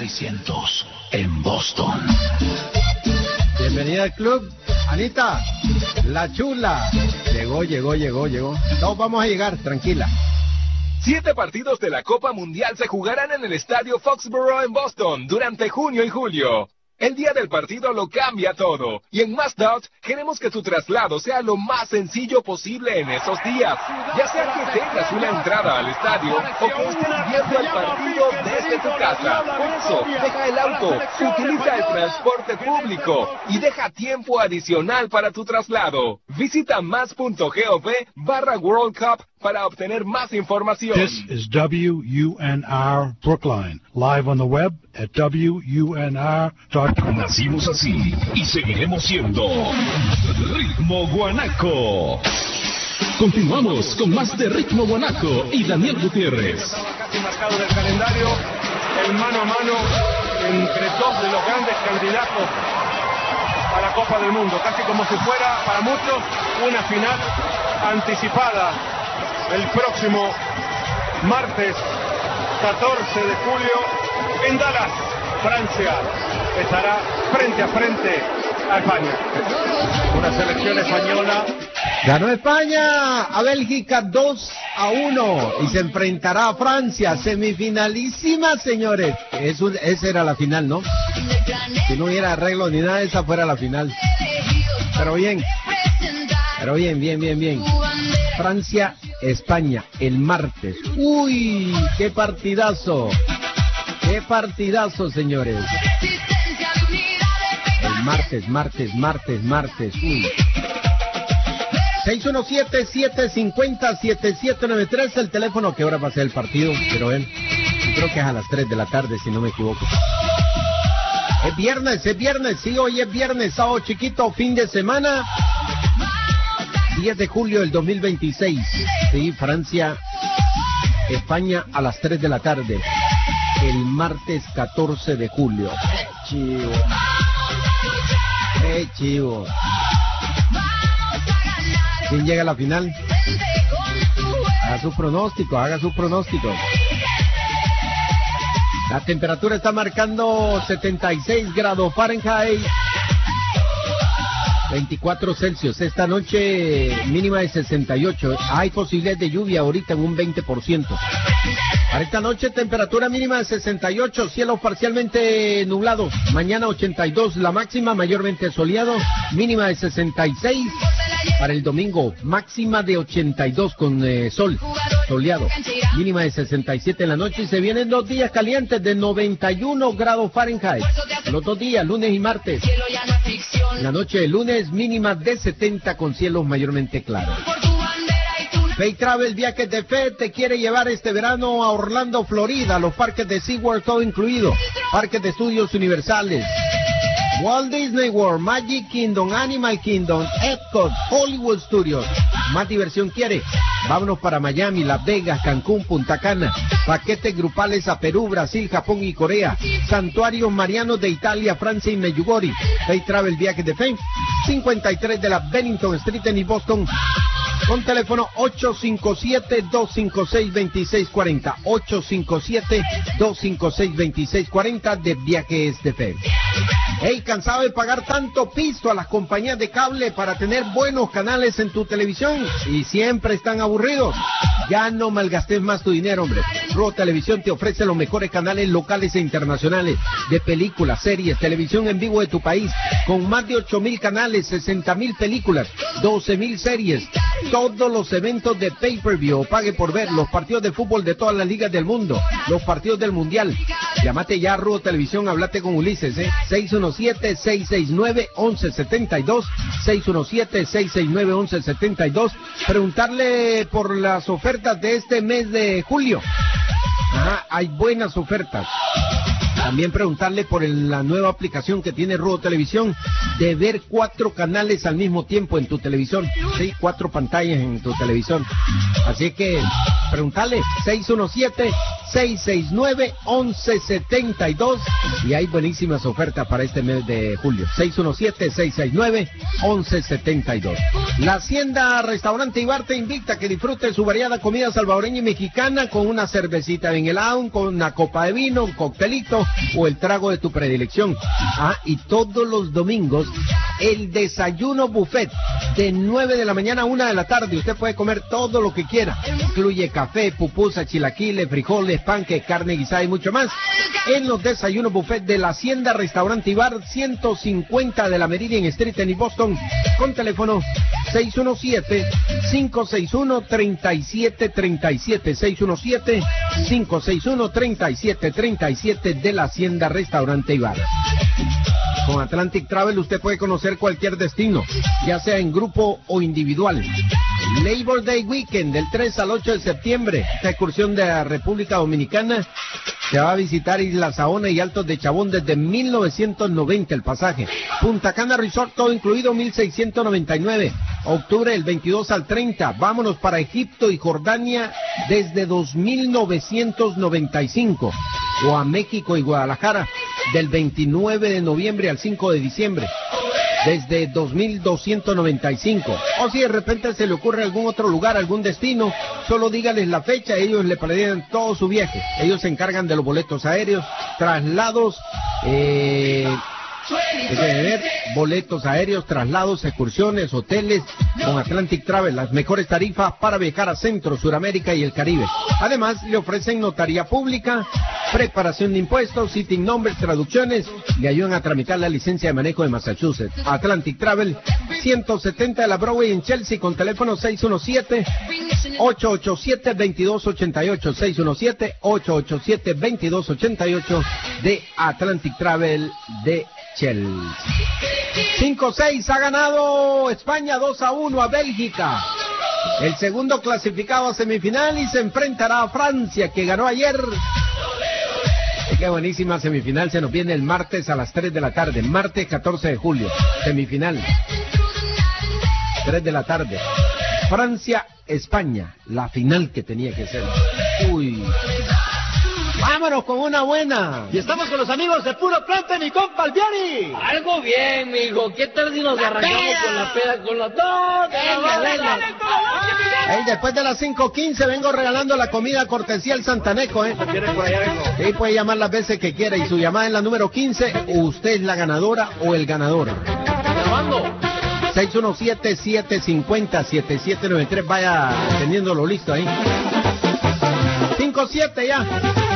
600 en Boston. Bienvenida al club, Anita, la chula. Llegó. Todos vamos a llegar, tranquila. 7 partidos de la Copa Mundial se jugarán en el estadio Foxborough en Boston durante junio y julio. El día del partido lo cambia todo, y en Mazdot queremos que tu traslado sea lo más sencillo posible en esos días, ya sea que tengas una entrada al estadio o que estés viendo el partido desde tu casa. Por eso, deja el auto, utiliza el transporte público y deja tiempo adicional para tu traslado. Visita mas.gov/World Cup para obtener más información. This is WUNR Brookline, live on the web at WUNR.com. Nacimos así y seguiremos siendo Ritmo Guanaco. Continuamos con más de Ritmo Guanaco y Daniel Gutiérrez. Estaba casi marcado en el calendario el mano a mano entre dos de los grandes candidatos a la Copa del Mundo, casi como si fuera para muchos una final anticipada. El próximo martes 14 de julio en Dallas, Francia, estará frente a frente a España. Una selección española. Ganó España a Bélgica 2-1 y se enfrentará a Francia, semifinalísima, señores. Esa era la final, ¿no? Si no hubiera arreglo ni nada, esa fuera la final. Pero bien. Francia, España, el martes. ¡Uy! ¡Qué partidazo! ¡Qué partidazo, señores! El martes. ¡Uy! 617-750-7793, el teléfono. ¿Qué hora va a ser el partido? Pero creo que es a las 3 de la tarde, si no me equivoco. Es viernes, sí, hoy es viernes, sábado chiquito, fin de semana. 10 de julio del 2026. Sí, Francia, España a las 3 de la tarde. El martes 14 de julio. Qué chivo. ¿Quién llega a la final? Haga su pronóstico. La temperatura está marcando 76 grados Fahrenheit. 24 Celsius. Esta noche mínima de 68. Hay posibilidad de lluvia ahorita en un 20%. Para esta noche temperatura mínima de 68, cielos parcialmente nublados. Mañana 82, la máxima mayormente soleado, mínima de 66. Para el domingo máxima de 82 con sol, soleado, mínima de 67 en la noche. Y se vienen 2 días calientes de 91 grados Fahrenheit. Los 2 días, lunes y martes. En la noche de lunes mínima de 70 con cielos mayormente claros. Fay Travel Viajes de Fe te quiere llevar este verano a Orlando, Florida, los parques de SeaWorld todo incluido, parques de estudios universales, Walt Disney World, Magic Kingdom, Animal Kingdom, Epcot, Hollywood Studios. ¿Más diversión quiere? Vámonos para Miami, Las Vegas, Cancún, Punta Cana. Paquetes grupales a Perú, Brasil, Japón y Corea. Santuarios marianos de Italia, Francia y Medjugorje. Fay Travel Viajes de Fe, 53 de la Bennington Street en Boston. Con teléfono 857-256-2640. 857-256-2640 de Viajes de Fe. Hey, ¿cansado de pagar tanto pisto a las compañías de cable para tener buenos canales en tu televisión? Y siempre están aburridos. Ya no malgastes más tu dinero, hombre. Ruo Televisión te ofrece los mejores canales locales e internacionales de películas, series, televisión en vivo de tu país, con más de 8,000 canales, 60,000 películas, 12,000 series, todos los eventos de pay-per-view o pague por ver, los partidos de fútbol de todas las ligas del mundo, los partidos del mundial. Llámate ya a Ruo Televisión, háblate con Ulises, 617-669-1172, 617-669-1172, preguntarle por las ofertas de este mes de julio. Ajá, hay buenas ofertas. También preguntarle por la nueva aplicación que tiene Ruo Televisión de ver 4 canales al mismo tiempo en tu televisión. Sí, 4 pantallas en tu televisión. Así que preguntarle 617-669-1172 y hay buenísimas ofertas para este mes de julio. 617-669-1172. La Hacienda Restaurante Ibar te invita a que disfrute su variada comida salvadoreña y mexicana con una cervecita en el lounge, con una copa de vino, un coctelito o el trago de tu predilección. Y todos los domingos, el desayuno buffet, de 9 de la mañana a 1 de la tarde. Usted puede comer todo lo que quiera. Incluye café, pupusa, chilaquiles, frijoles, panque, carne guisada y mucho más. En los desayunos buffet de la Hacienda Restaurante y Bar, 150 de la Meridian Street en Boston, con teléfono 617-561-3737, 617-561-3737 de la Hacienda Restaurante y Bar. Con Atlantic Travel usted puede conocer cualquier destino, ya sea en grupo o individual. Labor Day Weekend, del 3 al 8 de septiembre, esta excursión de la República Dominicana se va a visitar Isla Saona y Altos de Chabón desde 1990 el pasaje. Punta Cana Resort, todo incluido, 1,699. Octubre del 22 al 30. Vámonos para Egipto y Jordania desde 2,995. O a México y Guadalajara del 29 de noviembre al 5 de diciembre. Desde 2,295. O si de repente se le ocurre algún otro lugar, algún destino, solo dígales la fecha, ellos le planean todo su viaje. Ellos se encargan de los boletos aéreos, traslados, boletos aéreos, traslados, excursiones, hoteles, con Atlantic Travel, las mejores tarifas para viajar a Centro, Suramérica y el Caribe. Además, le ofrecen notaría pública, preparación de impuestos, sitting numbers, traducciones, le ayudan a tramitar la licencia de manejo de Massachusetts. Atlantic Travel, 170 de la Broadway en Chelsea, con teléfono 617-887-2288, 617-887-2288 de Atlantic Travel de Chelsea. 5-6 ha ganado España 2-1 a Bélgica. El segundo clasificado a semifinal y se enfrentará a Francia, que ganó ayer. Qué buenísima semifinal, se nos viene el martes a las 3 de la tarde, martes 14 de julio, semifinal, 3 de la tarde. Francia-España, la final que tenía que ser. Uy. Vámonos con una buena. Y estamos con los amigos de Puro Plante, mi compa Albieri. Algo bien, mijo. ¿Qué tal si nos arrancamos con la peda con los dos? Venga. Después de las 5:15 vengo regalando la comida cortesía al Santaneco, Sí, puede llamar las veces que quiera y su llamada es la número 15. Usted es la ganadora o el ganador. ¿Llamando? 617-750-7793. Vaya teniéndolo listo ahí. 5-7 ya.